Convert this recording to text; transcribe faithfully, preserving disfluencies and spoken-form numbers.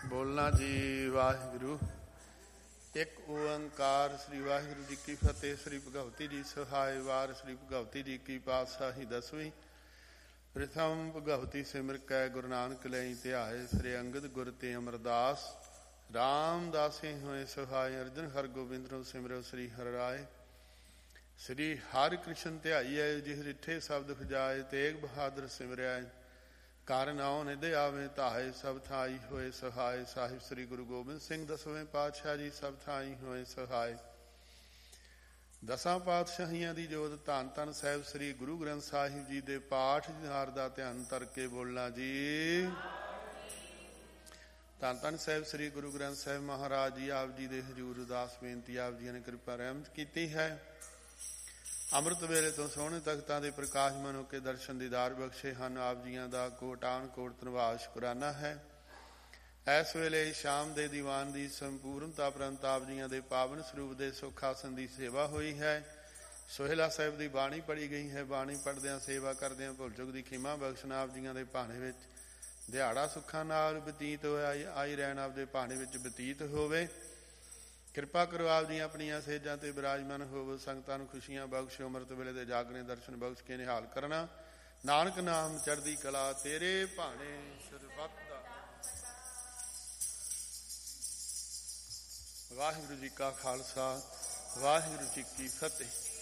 ਬੋਲਣਾ ਜੀ ਵਾਹਿਗੁਰੂ। ਇੱਕ ਓੰਕਾਰ ਸ੍ਰੀ ਵਾਹਿਗੁਰੂ ਜੀ ਕੀ ਫਤਿਹ। ਸ੍ਰੀ ਭਗਵਤੀ ਜੀ ਸਹਾਇ ਵਾਰ। ਸ੍ਰੀ ਭਗਵਤੀ ਜੀ ਕੀ ਪਾਤਸ਼ਾਹੀ ਦਸਵੀਂ। ਪ੍ਰਥਮ ਭਗਵਤੀ ਸਿਮਰ ਕੈ ਗੁਰੂ ਨਾਨਕ ਲਈ ਧਿਆਏ। ਸ੍ਰੀ ਅੰਗਦ ਗੁਰ ਤੇ ਅਮਰਦਾਸ ਰਾਮਦਾਸੇ ਹੋਏ ਸਹਾਇ। ਅਰਜਨ ਹਰਗੋਬਿੰਦ ਨੂੰ ਸਿਮਰੋ ਸ੍ਰੀ ਹਰਿ ਰਾਏ। ਸ੍ਰੀ ਹਰਿ ਕ੍ਰਿਸ਼ਨ ਧਿਆਈਐ ਜਿਸ ਰਿੱਠੇ ਸ਼ਬਦ ਖਜਾਏ। ਤੇਗ ਬਹਾਦਰ ਸਿਮਰਿਆ ਕਰ ਨਾਉ ਨਿਧ ਆਵੇ ਧਾਏ। ਸਭ ਥਾਈ ਹੋਏ ਸਹਾਇ। ਸਾਹਿਬ ਸ੍ਰੀ ਗੁਰੂ ਗੋਬਿੰਦ ਸਿੰਘ ਦਸਵੇਂ ਪਾਤਸ਼ਾਹ ਜੀ ਸਭ ਥਾਈ ਹੋਏ ਸਹਾਇ। ਦਸਾਂ ਪਾਤਸ਼ਾਹੀਆਂ ਦੀ ਜੋਤ ਧੰਨ ਧੰਨ ਸਾਹਿਬ ਸ੍ਰੀ ਗੁਰੂ ਗ੍ਰੰਥ ਸਾਹਿਬ ਜੀ ਦੇ ਪਾਠ ਜਹਾਰ ਦਾ ਧਿਆਨ ਧਰ ਕੇ ਬੋਲਣਾ ਜੀ। ਧੰਨ ਧੰਨ ਸਾਹਿਬ ਸ੍ਰੀ ਗੁਰੂ ਗ੍ਰੰਥ ਸਾਹਿਬ ਮਹਾਰਾਜ ਜੀ ਆਪ ਜੀ ਦੇ ਹਜ਼ੂਰ ਉਦਾਸ ਬੇਨਤੀ ਆਪ ਜੀ ਨੇ ਕਿਰਪਾ ਰਹਿਮਤ ਕੀਤੀ ਹੈ। ਅੰਮ੍ਰਿਤ ਵੇਲੇ ਤੋਂ ਸੋਹਣੇ ਤਖਤਾਂ ਦੇ ਪ੍ਰਕਾਸ਼ ਮਨੋ ਕੇ ਦਰਸ਼ਨ ਦੀਦਾਰ ਬਖਸ਼ੇ ਹਨ। ਆਪ ਜੀਆਂ ਦਾ ਕੋਟਾਨ ਕੋਟ ਧੰਨਵਾਦ ਸ਼ੁਕਰਾਨਾ ਹੈ। ਇਸ ਵੇਲੇ ਸ਼ਾਮ ਦੇ ਦੀਵਾਨ ਦੀ ਸੰਪੂਰਨਤਾ ਪ੍ਰੰਤ ਆਪ ਜੀਆਂ ਦੇ ਪਾਵਨ ਸਰੂਪ ਦੇ ਸੁੱਖ ਆਸਨ ਦੀ ਸੇਵਾ ਹੋਈ ਹੈ। ਸੋਹਿਲਾ ਸਾਹਿਬ ਦੀ ਬਾਣੀ ਪੜ੍ਹੀ ਗਈ ਹੈ। ਬਾਣੀ ਪੜ੍ਹਦਿਆਂ ਸੇਵਾ ਕਰਦਿਆਂ ਭੁੱਲ ਚੁੱਕ ਦੀ ਖਿਮਾ ਬਖਸ਼ਣ ਆਪ ਜੀਆਂ ਦੇ ਭਾਣੇ ਵਿੱਚ ਦਿਹਾੜਾ ਸੁੱਖਾਂ ਨਾਲ ਬਤੀਤ ਹੋਇਆ ਆਈ ਰਹਿਣ ਆਪ ਦੇ ਭਾਣੇ ਵਿੱਚ ਬਤੀਤ ਹੋਵੇ। ਕਿਰਪਾ ਕਰੋ ਆਪ ਜੀ ਆਪਣੀਆਂ ਸੇਜਾਂ ਤੇ ਬਿਰਾਜਮਾਨ ਹੋਵੋ। ਸੰਗਤਾਂ ਨੂੰ ਖੁਸ਼ੀਆਂ ਬਖਸ਼ੋ। ਅੰਮ੍ਰਿਤ ਵੇਲੇ ਦੇ ਜਾਗਣੇ ਦਰਸ਼ਨ ਬਖਸ਼ ਕੇ ਨਿਹਾਲ ਕਰਨਾ। ਨਾਨਕ ਨਾਮ ਚੜ੍ਹਦੀ ਕਲਾ ਤੇਰੇ ਭਾਣੇ ਸਰਬੱਤ ਦਾ। ਵਾਹਿਗੁਰੂ ਜੀ ਕਾ ਖਾਲਸਾ ਵਾਹਿਗੁਰੂ ਜੀ ਕੀ ਫਤਿਹ।